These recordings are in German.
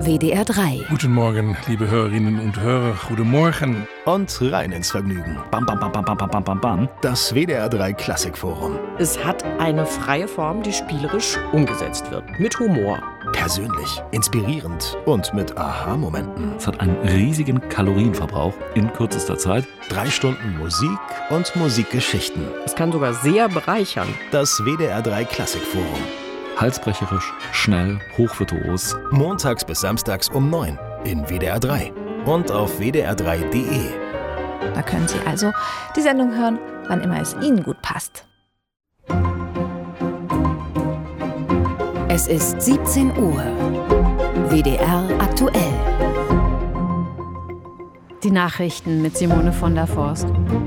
WDR 3. Guten Morgen, liebe Hörerinnen und Hörer. Guten Morgen. Und rein ins Vergnügen. Bam, bam, bam, bam, bam, bam, bam, bam. Das WDR 3 Klassikforum. Es hat eine freie Form, die spielerisch umgesetzt wird. Mit Humor. Persönlich, inspirierend und mit Aha-Momenten. Es hat einen riesigen Kalorienverbrauch in kürzester Zeit. 3 Stunden Musik und Musikgeschichten. Es kann sogar sehr bereichern. Das WDR 3 Klassikforum. Halsbrecherisch, schnell, hochvirtuos. Montags bis samstags um 9 in WDR 3 und auf wdr3.de. Da können Sie also die Sendung hören, wann immer es Ihnen gut passt. Es ist 17 Uhr. WDR aktuell. Die Nachrichten mit Simone von der Forst.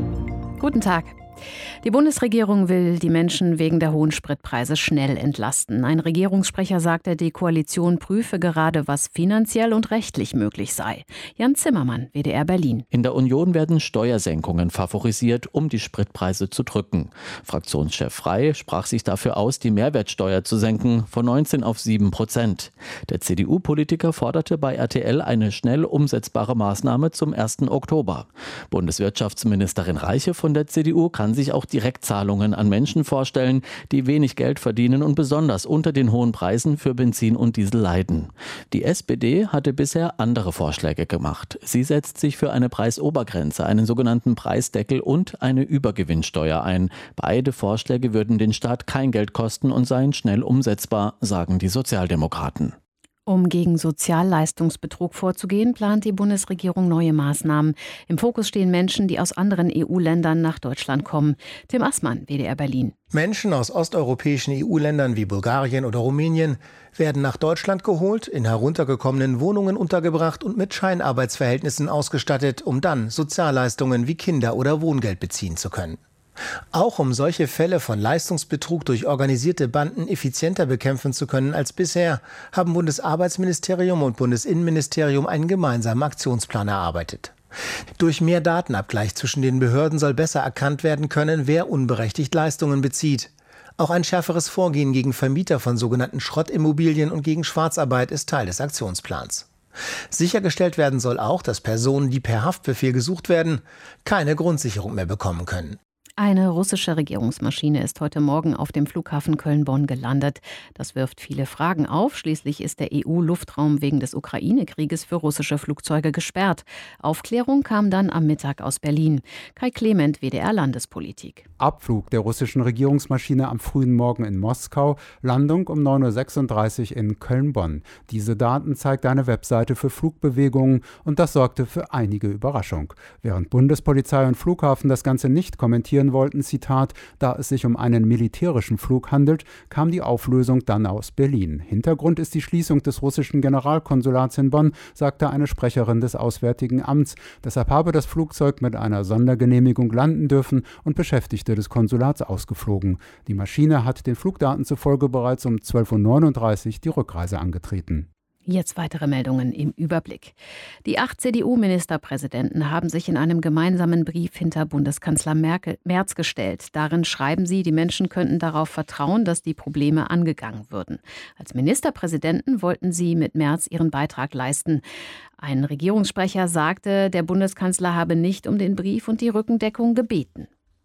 Guten Tag. Die Bundesregierung will die Menschen wegen der hohen Spritpreise schnell entlasten. Ein Regierungssprecher sagte, die Koalition prüfe gerade, was finanziell und rechtlich möglich sei. Jan Zimmermann, WDR Berlin. In der Union werden Steuersenkungen favorisiert, um die Spritpreise zu drücken. Fraktionschef Frey sprach sich dafür aus, die Mehrwertsteuer zu senken von 19 auf 7%. Der CDU-Politiker forderte bei RTL eine schnell umsetzbare Maßnahme zum 1. Oktober. Bundeswirtschaftsministerin Reiche von der CDU kann sich auch Direktzahlungen an Menschen vorstellen, die wenig Geld verdienen und besonders unter den hohen Preisen für Benzin und Diesel leiden. Die SPD hatte bisher andere Vorschläge gemacht. Sie setzt sich für eine Preisobergrenze, einen sogenannten Preisdeckel und eine Übergewinnsteuer ein. Beide Vorschläge würden den Staat kein Geld kosten und seien schnell umsetzbar, sagen die Sozialdemokraten. Um gegen Sozialleistungsbetrug vorzugehen, plant die Bundesregierung neue Maßnahmen. Im Fokus stehen Menschen, die aus anderen EU-Ländern nach Deutschland kommen. Tim Assmann, WDR Berlin. Menschen aus osteuropäischen EU-Ländern wie Bulgarien oder Rumänien werden nach Deutschland geholt, in heruntergekommenen Wohnungen untergebracht und mit Scheinarbeitsverhältnissen ausgestattet, um dann Sozialleistungen wie Kinder- oder Wohngeld beziehen zu können. Auch um solche Fälle von Leistungsbetrug durch organisierte Banden effizienter bekämpfen zu können als bisher, haben Bundesarbeitsministerium und Bundesinnenministerium einen gemeinsamen Aktionsplan erarbeitet. Durch mehr Datenabgleich zwischen den Behörden soll besser erkannt werden können, wer unberechtigt Leistungen bezieht. Auch ein schärferes Vorgehen gegen Vermieter von sogenannten Schrottimmobilien und gegen Schwarzarbeit ist Teil des Aktionsplans. Sichergestellt werden soll auch, dass Personen, die per Haftbefehl gesucht werden, keine Grundsicherung mehr bekommen können. Eine russische Regierungsmaschine ist heute Morgen auf dem Flughafen Köln-Bonn gelandet. Das wirft viele Fragen auf. Schließlich ist der EU-Luftraum wegen des Ukraine-Krieges für russische Flugzeuge gesperrt. Aufklärung kam dann am Mittag aus Berlin. Kai Clement, WDR Landespolitik. Abflug der russischen Regierungsmaschine am frühen Morgen in Moskau, Landung um 9.36 Uhr in Köln-Bonn. Diese Daten zeigt eine Webseite für Flugbewegungen und das sorgte für einige Überraschung. Während Bundespolizei und Flughafen das Ganze nicht kommentieren wollten, Zitat, da es sich um einen militärischen Flug handelt, kam die Auflösung dann aus Berlin. Hintergrund ist die Schließung des russischen Generalkonsulats in Bonn, sagte eine Sprecherin des Auswärtigen Amts. Deshalb habe das Flugzeug mit einer Sondergenehmigung landen dürfen und Beschäftigte des Konsulats ausgeflogen. Die Maschine hat den Flugdaten zufolge bereits um 12.39 Uhr die Rückreise angetreten. Jetzt weitere Meldungen im Überblick. Die 8 CDU-Ministerpräsidenten haben sich in einem gemeinsamen Brief hinter Bundeskanzler Merz gestellt. Darin schreiben sie, die Menschen könnten darauf vertrauen, dass die Probleme angegangen würden. Als Ministerpräsidenten wollten sie mit Merz ihren Beitrag leisten. Ein Regierungssprecher sagte, der Bundeskanzler habe nicht um den Brief und die Rückendeckung gebeten.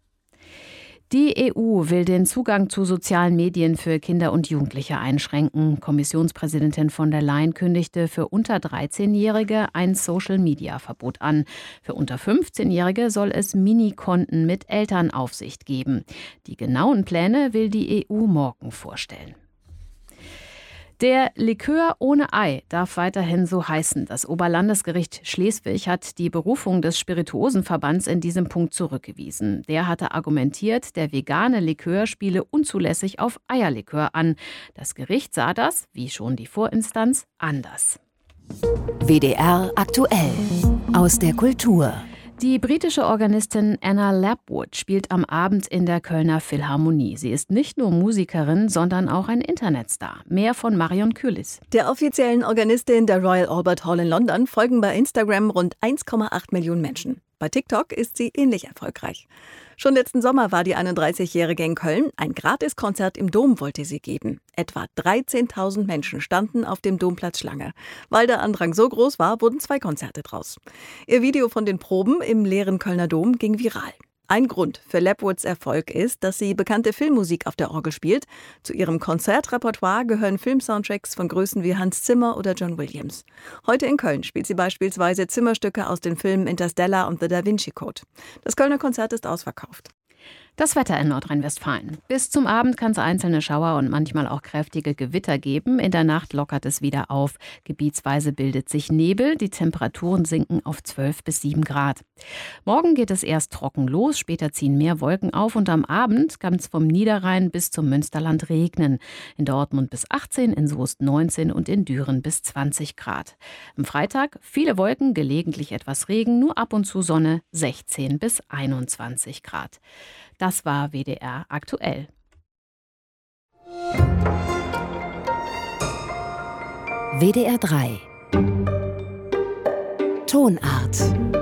Die EU will den Zugang zu sozialen Medien für Kinder und Jugendliche einschränken. Kommissionspräsidentin von der Leyen kündigte für unter 13-Jährige ein Social-Media-Verbot an. Für unter 15-Jährige soll es Minikonten mit Elternaufsicht geben. Die genauen Pläne will die EU morgen vorstellen. Der Likör ohne Ei darf weiterhin so heißen. Das Oberlandesgericht Schleswig hat die Berufung des Spirituosenverbands in diesem Punkt zurückgewiesen. Der hatte argumentiert, der vegane Likör spiele unzulässig auf Eierlikör an. Das Gericht sah das, wie schon die Vorinstanz, anders. WDR aktuell. Aus der Kultur. Die britische Organistin Anna Lapwood spielt am Abend in der Kölner Philharmonie. Sie ist nicht nur Musikerin, sondern auch ein Internetstar. Mehr von Marion Kühlis. Der offiziellen Organistin der Royal Albert Hall in London folgen bei Instagram rund 1,8 Millionen Menschen. Bei TikTok ist sie ähnlich erfolgreich. Schon letzten Sommer war die 31-Jährige in Köln. Ein Gratiskonzert im Dom wollte sie geben. Etwa 13.000 Menschen standen auf dem Domplatz Schlange. Weil der Andrang so groß war, wurden 2 Konzerte draus. Ihr Video von den Proben im leeren Kölner Dom ging viral. Ein Grund für Lapwoods Erfolg ist, dass sie bekannte Filmmusik auf der Orgel spielt. Zu ihrem Konzertrepertoire gehören Filmsoundtracks von Größen wie Hans Zimmer oder John Williams. Heute in Köln spielt sie beispielsweise Zimmerstücke aus den Filmen Interstellar und The Da Vinci Code. Das Kölner Konzert ist ausverkauft. Das Wetter in Nordrhein-Westfalen. Bis zum Abend kann es einzelne Schauer und manchmal auch kräftige Gewitter geben. In der Nacht lockert es wieder auf. Gebietsweise bildet sich Nebel. Die Temperaturen sinken auf 12 bis 7 Grad. Morgen geht es erst trocken los. Später ziehen mehr Wolken auf. Und am Abend kann es vom Niederrhein bis zum Münsterland regnen. In Dortmund bis 18, in Soest 19 und in Düren bis 20 Grad. Am Freitag viele Wolken, gelegentlich etwas Regen, nur ab und zu Sonne, 16 bis 21 Grad. Das war WDR aktuell. WDR 3 Tonart.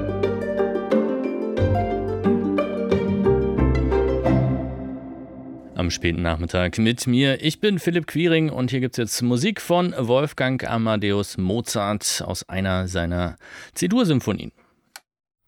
Am späten Nachmittag mit mir. Ich bin Philipp Quiring und hier gibt es jetzt Musik von Wolfgang Amadeus Mozart aus einer seiner C-Dur-Symphonien.